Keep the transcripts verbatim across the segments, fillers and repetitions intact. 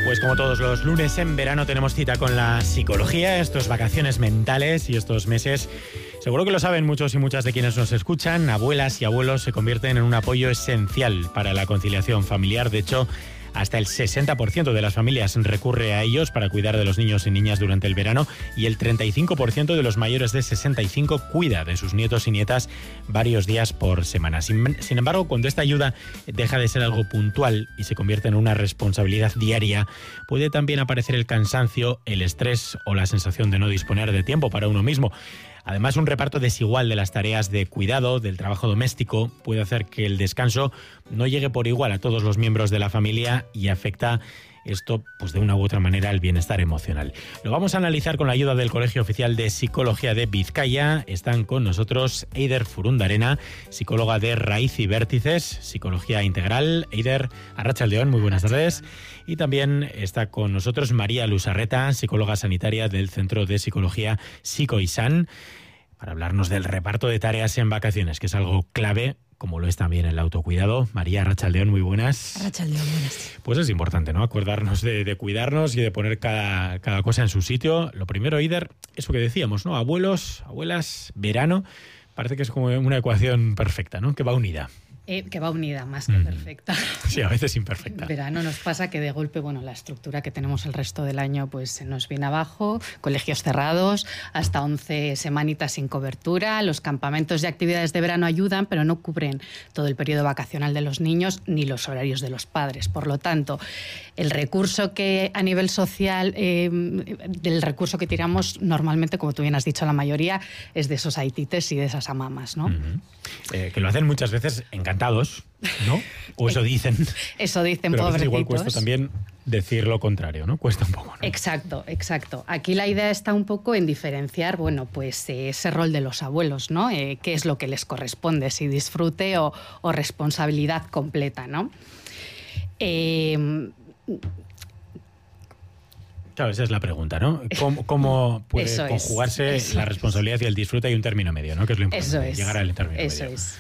Pues como todos los lunes en verano tenemos cita con la psicología, estos vacaciones mentales y estos meses. Seguro que lo saben muchos y muchas de quienes nos escuchan, abuelas y abuelos se convierten en un apoyo esencial para la conciliación familiar. De hecho, hasta el sesenta por ciento de las familias recurre a ellos para cuidar de los niños y niñas durante el verano y el treinta y cinco por ciento de los mayores de sesenta y cinco cuida de sus nietos y nietas varios días por semana. Sin, sin embargo, cuando esta ayuda deja de ser algo puntual y se convierte en una responsabilidad diaria, puede también aparecer el cansancio, el estrés o la sensación de no disponer de tiempo para uno mismo. Además, un reparto desigual de las tareas de cuidado, del trabajo doméstico, puede hacer que el descanso no llegue por igual a todos los miembros de la familia y afecta esto, pues de una u otra manera, al bienestar emocional. Lo vamos a analizar con la ayuda del Colegio Oficial de Psicología de Vizcaya. Están con nosotros Eider Furundarena, psicóloga de Raíz y Vértices, Psicología Integral. Eider, arratsaldeon, muy buenas tardes. Y también está con nosotros María Lusarreta, psicóloga sanitaria del Centro de Psicología Psicoisan, para hablarnos del reparto de tareas en vacaciones, que es algo clave, como lo es también el autocuidado. María, arratsaldeon, muy buenas. Arratsaldeon, buenas. Pues es importante, ¿no? Acordarnos de, de cuidarnos y de poner cada, cada cosa en su sitio. Lo primero, Eider, eso que decíamos, ¿no? Abuelos, abuelas, verano, parece que es como una ecuación perfecta, ¿no? Que va unida. Eh, que va unida, más que mm. perfecta. Sí, a veces imperfecta. Verano nos pasa que de golpe, bueno, la estructura que tenemos el resto del año pues se nos viene abajo, colegios cerrados, hasta once semanitas sin cobertura, los campamentos y actividades de verano ayudan, pero no cubren todo el periodo vacacional de los niños ni los horarios de los padres. Por lo tanto, el recurso que a nivel social, eh, del recurso que tiramos normalmente, como tú bien has dicho, la mayoría es de esos aitites y de esas amamas, ¿no? Uh-huh. Eh, que lo hacen muchas veces encantados, ¿no? O eso dicen. Eso dicen, pero pobrecitos. Igual cuesta también decir lo contrario, ¿no? Cuesta un poco, ¿no? Exacto, exacto. Aquí la idea está un poco en diferenciar, bueno, pues eh, ese rol de los abuelos, ¿no? Eh, qué es lo que les corresponde, si disfrute o, o responsabilidad completa, ¿no? Eh, Claro, esa es la pregunta, ¿no? ¿Cómo, cómo puede eso conjugarse es, la responsabilidad es. y el disfrute y un término medio, ¿no? Que es lo importante, eso es, llegar al término eso medio. Eso es.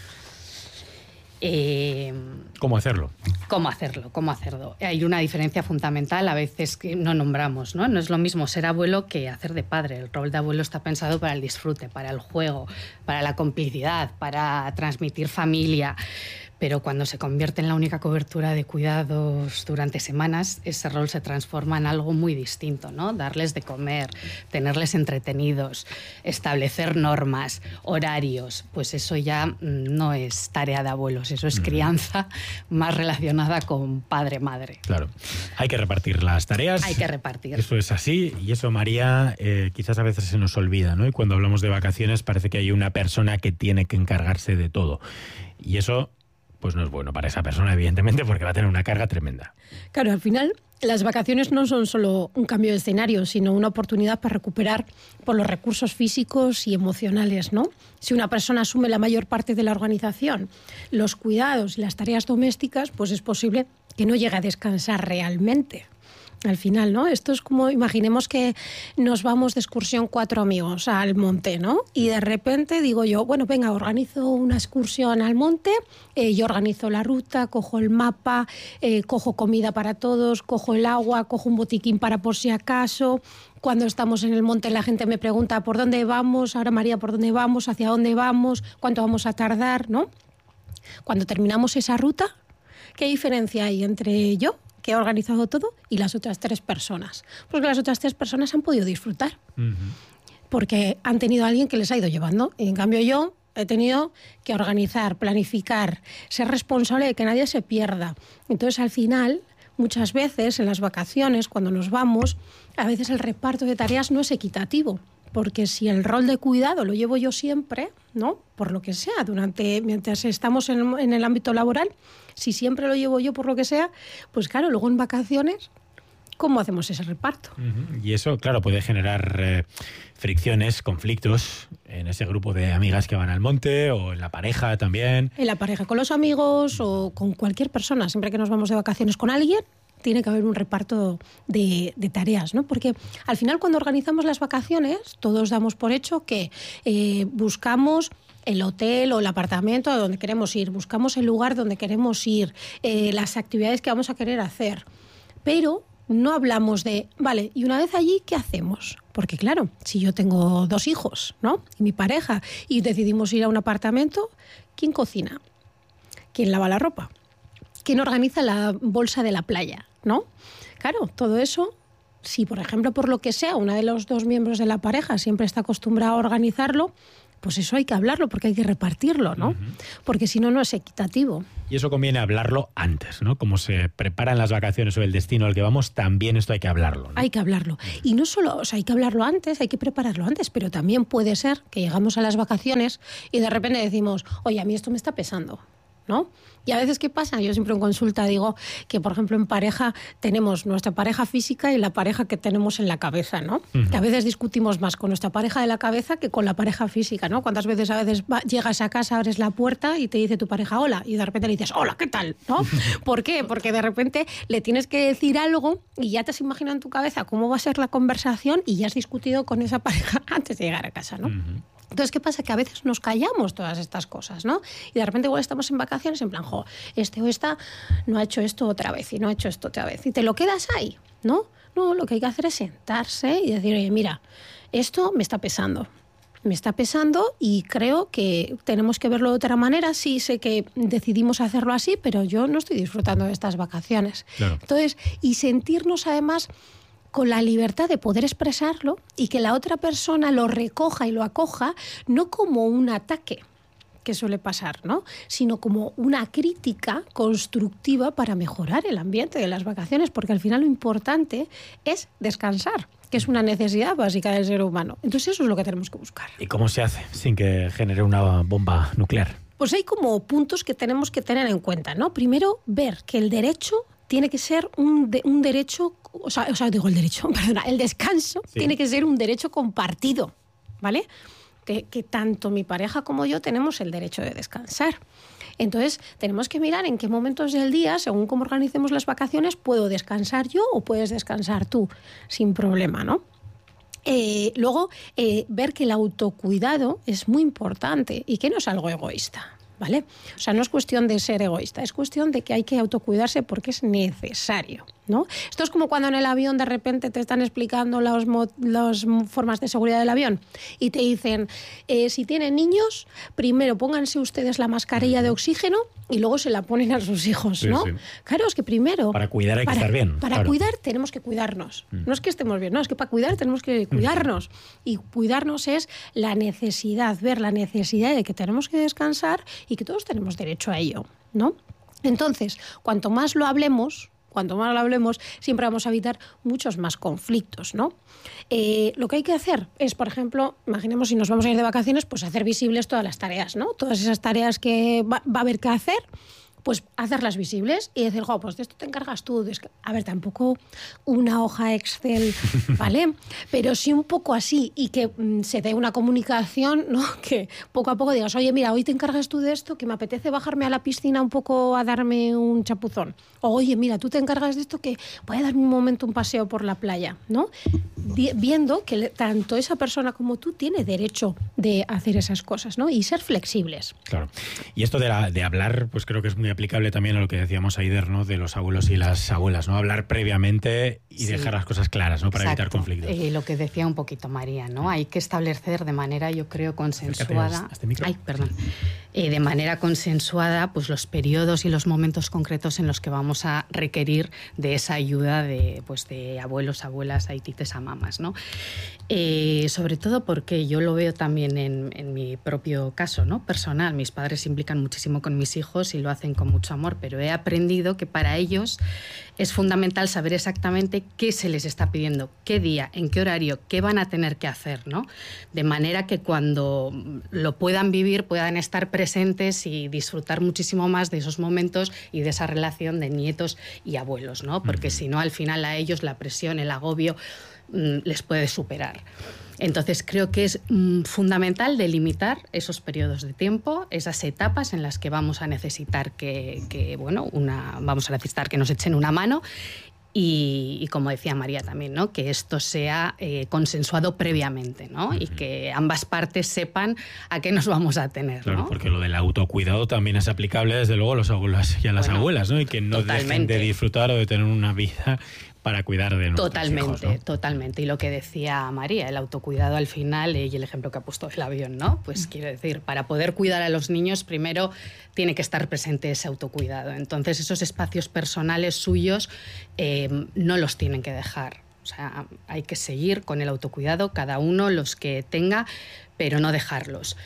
Eh, ¿Cómo hacerlo? ¿Cómo hacerlo? ¿Cómo hacerlo? Hay una diferencia fundamental a veces que no nombramos, ¿no? No es lo mismo ser abuelo que hacer de padre. El rol de abuelo está pensado para el disfrute, para el juego, para la complicidad, para transmitir familia. Pero cuando se convierte en la única cobertura de cuidados durante semanas, ese rol se transforma en algo muy distinto, ¿no? Darles de comer, tenerles entretenidos, establecer normas, horarios, pues eso ya no es tarea de abuelos, eso es crianza más relacionada con padre-madre. Claro, hay que repartir las tareas. Hay que repartir. Eso es así, y eso, María, eh, quizás a veces se nos olvida, ¿no? Y cuando hablamos de vacaciones parece que hay una persona que tiene que encargarse de todo. Y eso pues no es bueno para esa persona, evidentemente, porque va a tener una carga tremenda. Claro, al final las vacaciones no son solo un cambio de escenario, sino una oportunidad para recuperar por los recursos físicos y emocionales, ¿no? Si una persona asume la mayor parte de la organización, los cuidados y las tareas domésticas, pues es posible que no llegue a descansar realmente. Al final, ¿no? Esto es como, imaginemos que nos vamos de excursión cuatro amigos al monte, ¿no? Y de repente digo yo, bueno, venga, organizo una excursión al monte, eh, yo organizo la ruta, cojo el mapa, eh, cojo comida para todos, cojo el agua, cojo un botiquín para por si acaso. Cuando estamos en el monte la gente me pregunta ¿por dónde vamos? Ahora María, ¿por dónde vamos? ¿Hacia dónde vamos? ¿Cuánto vamos a tardar? ¿No? Cuando terminamos esa ruta, ¿qué diferencia hay entre yo, que he organizado todo, y las otras tres personas? Porque las otras tres personas han podido disfrutar. Uh-huh. Porque han tenido a alguien que les ha ido llevando. Y en cambio yo he tenido que organizar, planificar, ser responsable de que nadie se pierda. Entonces, al final, muchas veces en las vacaciones, cuando nos vamos, a veces el reparto de tareas no es equitativo. Porque si el rol de cuidado lo llevo yo siempre, ¿no? Por lo que sea, durante mientras estamos en, en el ámbito laboral, si siempre lo llevo yo por lo que sea, pues claro, luego en vacaciones, ¿cómo hacemos ese reparto? Uh-huh. Y eso, claro, puede generar eh, fricciones, conflictos en ese grupo de amigas que van al monte o en la pareja también. En la pareja con los amigos o con cualquier persona. Siempre que nos vamos de vacaciones con alguien, tiene que haber un reparto de, de tareas, ¿no? Porque al final cuando organizamos las vacaciones, todos damos por hecho que eh, buscamos el hotel o el apartamento a donde queremos ir, buscamos el lugar donde queremos ir, eh, las actividades que vamos a querer hacer. Pero no hablamos de, vale, y una vez allí, ¿qué hacemos? Porque claro, si yo tengo dos hijos, ¿no? Y mi pareja, y decidimos ir a un apartamento, ¿quién cocina? ¿Quién lava la ropa? ¿Quién organiza la bolsa de la playa? ¿No? Claro, todo eso, si por ejemplo por lo que sea, uno de los dos miembros de la pareja siempre está acostumbrado a organizarlo, pues eso hay que hablarlo porque hay que repartirlo, ¿no? Uh-huh. Porque si no, no es equitativo. Y eso conviene hablarlo antes, ¿no? Como se preparan las vacaciones o el destino al que vamos, también esto hay que hablarlo, ¿no? Hay que hablarlo. Y no solo, o sea, hay que hablarlo antes, hay que prepararlo antes, pero también puede ser que llegamos a las vacaciones y de repente decimos, oye, a mí esto me está pesando, ¿no? Y a veces, ¿qué pasa? Yo siempre en consulta digo que, por ejemplo, en pareja tenemos nuestra pareja física y la pareja que tenemos en la cabeza, ¿no? Uh-huh. Que a veces discutimos más con nuestra pareja de la cabeza que con la pareja física, ¿no? ¿Cuántas veces a veces va, llegas a casa, abres la puerta y te dice tu pareja hola y de repente le dices hola, ¿qué tal? ¿No? ¿Por qué? Porque de repente le tienes que decir algo y ya te has imaginado en tu cabeza cómo va a ser la conversación y ya has discutido con esa pareja antes de llegar a casa, ¿no? Uh-huh. Entonces, ¿qué pasa? Que a veces nos callamos todas estas cosas, ¿no? Y de repente igual estamos en vacaciones en plan, jo, este o esta no ha hecho esto otra vez y no ha hecho esto otra vez. Y te lo quedas ahí, ¿no? No, lo que hay que hacer es sentarse y decir, oye, mira, esto me está pesando. Me está pesando y creo que tenemos que verlo de otra manera. Sí, sé que decidimos hacerlo así, pero yo no estoy disfrutando de estas vacaciones. Claro. Entonces, y sentirnos además con la libertad de poder expresarlo y que la otra persona lo recoja y lo acoja, no como un ataque, que suele pasar, ¿no? Sino como una crítica constructiva para mejorar el ambiente de las vacaciones, porque al final lo importante es descansar, que es una necesidad básica del ser humano. Entonces eso es lo que tenemos que buscar. ¿Y cómo se hace sin que genere una bomba nuclear? Pues hay como puntos que tenemos que tener en cuenta, ¿no? Primero, ver que el derecho tiene que ser un, de, un derecho, o sea, o sea, digo el derecho, perdona, el descanso sí. tiene que ser un derecho compartido, ¿vale? Que, que tanto mi pareja como yo tenemos el derecho de descansar. Entonces, tenemos que mirar en qué momentos del día, según cómo organicemos las vacaciones, puedo descansar yo o puedes descansar tú, sin problema, ¿no? Eh, luego, eh, ver que el autocuidado es muy importante y que no es algo egoísta. ¿Vale? O sea, no es cuestión de ser egoísta, es cuestión de que hay que autocuidarse porque es necesario, ¿no? Esto es como cuando en el avión de repente te están explicando las las formas de seguridad del avión y te dicen, eh, si tienen niños, primero pónganse ustedes la mascarilla de oxígeno y luego se la ponen a sus hijos, ¿no? Sí, sí. Claro, es que primero... Para cuidar hay para, que estar bien. Para claro. cuidar tenemos que cuidarnos. Mm. No es que estemos bien, no, es que para cuidar tenemos que cuidarnos. Mm. Y cuidarnos es la necesidad, ver la necesidad de que tenemos que descansar y que todos tenemos derecho a ello, ¿no? Entonces, cuanto más lo hablemos, cuanto más lo hablemos, siempre vamos a evitar muchos más conflictos, ¿no? Eh, lo que hay que hacer es, por ejemplo, imaginemos si nos vamos a ir de vacaciones, pues hacer visibles todas las tareas, ¿no? Todas esas tareas que va, va a haber que hacer, pues hacerlas visibles y decir, jo, pues de esto te encargas tú. De... A ver, tampoco una hoja Excel, ¿vale? Pero sí un poco así y que mm, se dé una comunicación, ¿no? Que poco a poco digas, oye, mira, hoy te encargas tú de esto, que me apetece bajarme a la piscina un poco a darme un chapuzón. O, oye, mira, tú te encargas de esto, que voy a darme un momento un paseo por la playa, ¿no? Viendo que tanto esa persona como tú tiene derecho de hacer esas cosas, ¿no? Y ser flexibles. Claro. Y esto de, la, de hablar, pues creo que es muy aplicable también a lo que decíamos Aider, ¿no? De los abuelos y las abuelas, ¿no? Hablar previamente y sí. dejar las cosas claras, ¿no? Para Exacto. evitar conflictos. Eh, lo que decía un poquito María, ¿no? Hay que establecer de manera, yo creo, consensuada... ¿Este micro? Ay, perdón. Eh, de manera consensuada, pues los periodos y los momentos concretos en los que vamos a requerir de esa ayuda de, pues, de abuelos, abuelas, aitites, a mamas, ¿no? Eh, sobre todo porque yo lo veo también en, en mi propio caso, ¿no? Personal. Mis padres se implican muchísimo con mis hijos y lo hacen con mucho amor, pero he aprendido que para ellos es fundamental saber exactamente qué se les está pidiendo, qué día, en qué horario, qué van a tener que hacer, ¿no? De manera que cuando lo puedan vivir puedan estar presentes y disfrutar muchísimo más de esos momentos y de esa relación de nietos y abuelos, ¿no? Porque uh-huh. si no, al final a ellos la presión, el agobio mmm, les puede superar. Entonces creo que es mm, fundamental delimitar esos periodos de tiempo, esas etapas en las que vamos a necesitar que, que bueno, una, vamos a necesitar que nos echen una mano y, y como decía María también, ¿no? Que esto sea eh, consensuado previamente, ¿no? Uh-huh. Y que ambas partes sepan a qué nos vamos a tener, claro, ¿no? Porque lo del autocuidado también es aplicable desde luego a los abuelos y a las bueno, abuelas, ¿no? Y que no totalmente. Dejen de disfrutar o de tener una vida para cuidar de nuestros Totalmente, hijos, ¿no? totalmente. Y lo que decía María, el autocuidado al final, eh, y el ejemplo que ha puesto del avión, ¿no? Pues quiero decir, para poder cuidar a los niños, primero tiene que estar presente ese autocuidado. Entonces, esos espacios personales suyos eh, no los tienen que dejar. O sea, hay que seguir con el autocuidado, cada uno los que tenga, pero no dejarlos.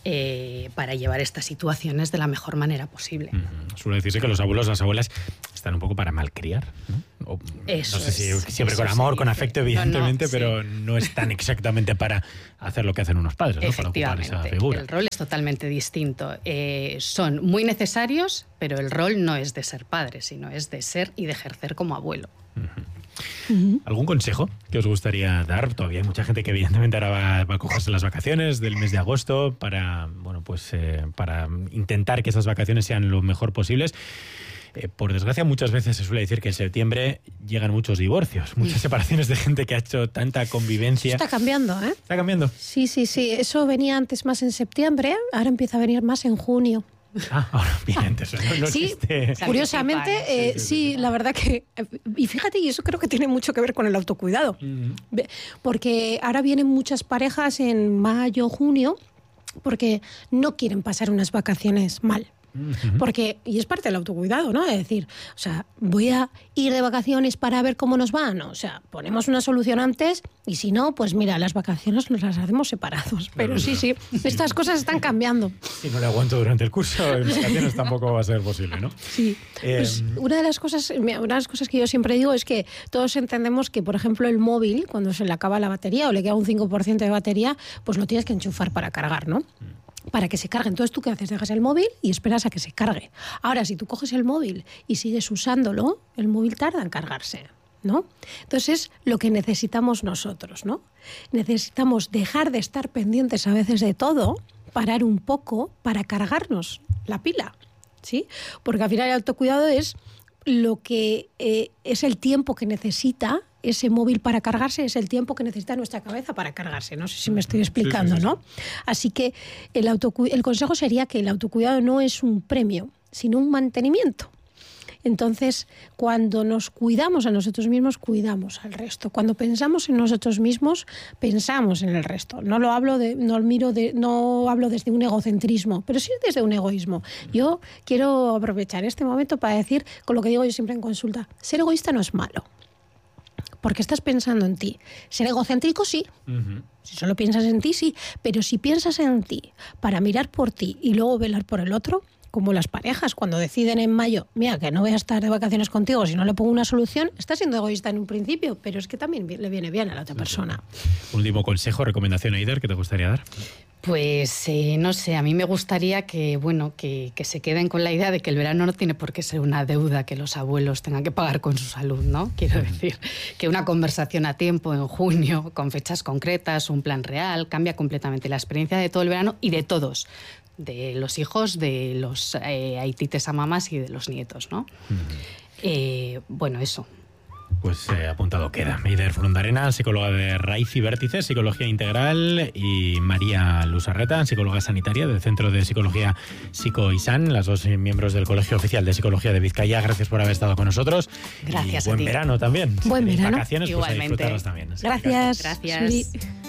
Eh, para llevar estas situaciones de la mejor manera posible. Uh-huh. Suele decirse que los abuelos, las abuelas están un poco para malcriar, ¿no? O, eso no sé si es, siempre con amor, con afecto, evidentemente, no, no, pero sí. no están exactamente para hacer lo que hacen unos padres, ¿no? Efectivamente, para ocupar esa figura. El rol es totalmente distinto. Eh, son muy necesarios, pero el rol no es de ser padre, sino es de ser y de ejercer como abuelo. Uh-huh. Uh-huh. ¿Algún consejo que os gustaría dar? Todavía hay mucha gente que evidentemente ahora va, va a cogerse las vacaciones del mes de agosto para, bueno, pues, eh, para intentar que esas vacaciones sean lo mejor posibles. Eh, por desgracia, muchas veces se suele decir que en septiembre llegan muchos divorcios, muchas separaciones de gente que ha hecho tanta convivencia. Está cambiando, ¿eh? Está cambiando. Sí, sí, sí. Eso venía antes más en septiembre, ahora empieza a venir más en junio. Ah, ahora bien, eso no, no sí, existe. Curiosamente, eh, sí, sí, sí, la verdad que... Y fíjate, y eso creo que tiene mucho que ver con el autocuidado. Uh-huh. Porque ahora vienen muchas parejas en mayo, junio, porque no quieren pasar unas vacaciones mal. Uh-huh. Porque, y es parte del autocuidado, ¿no? Es decir, o sea, voy a ir de vacaciones para ver cómo nos va, ¿no? O sea, ponemos una solución antes y si no, pues mira, las vacaciones nos las hacemos separados. Pero sí, sí, estas cosas están cambiando. Si no le aguanto durante el curso, en vacaciones tampoco va a ser posible, ¿no? Sí. Eh, pues una de las cosas, una de las cosas que yo siempre digo es que todos entendemos que, por ejemplo, el móvil, cuando se le acaba la batería o le queda un cinco por ciento de batería, pues lo tienes que enchufar para cargar, ¿no? Mm. Para que se cargue. Entonces, ¿tú qué haces? Dejas el móvil y esperas a que se cargue. Ahora, si tú coges el móvil y sigues usándolo, el móvil tarda en cargarse, ¿no? Entonces, es lo que necesitamos nosotros, ¿no? Necesitamos dejar de estar pendientes a veces de todo, parar un poco para cargarnos la pila, ¿sí? Porque al final el autocuidado es lo que eh, es el tiempo que necesita ese móvil para cargarse, es el tiempo que necesita nuestra cabeza para cargarse. No sé si me estoy explicando, sí, sí, sí. ¿no? Así que el, autocu- el consejo sería que el autocuidado no es un premio, sino un mantenimiento. Entonces, cuando nos cuidamos a nosotros mismos, cuidamos al resto. Cuando pensamos en nosotros mismos, pensamos en el resto. No lo hablo de, no miro de, no hablo desde un egocentrismo, pero sí desde un egoísmo. Yo quiero aprovechar este momento para decir, con lo que digo yo siempre en consulta, ser egoísta no es malo. Porque estás pensando en ti. Ser egocéntrico, sí. Uh-huh. Si solo piensas en ti, sí. Pero si piensas en ti para mirar por ti y luego velar por el otro, como las parejas cuando deciden en mayo, mira, que no voy a estar de vacaciones contigo si no le pongo una solución, está siendo egoísta en un principio, pero es que también le viene bien a la otra persona. Último consejo, recomendación, Eider, ¿qué te gustaría dar? Pues eh, no sé, a mí me gustaría que, bueno, que, que se queden con la idea de que el verano no tiene por qué ser una deuda que los abuelos tengan que pagar con su salud, ¿no? Quiero decir que una conversación a tiempo en junio, con fechas concretas, un plan real, cambia completamente la experiencia de todo el verano y de todos, de los hijos, de los eh, aitites a mamás y de los nietos, ¿no? Uh-huh. Eh, bueno, eso. Pues eh, apuntado queda. Eider Frundarena, psicóloga de Raíz y Vértices, Psicología Integral, y María Lusarreta, psicóloga sanitaria del Centro de Psicología Psico-ISAN, las dos miembros del Colegio Oficial de Psicología de Vizcaya. Gracias por haber estado con nosotros. Gracias. Y buen a ti. verano también. Buen verano. Vacaciones, igualmente. Pues a disfrutarlas también. Gracias. Gracias. Sí.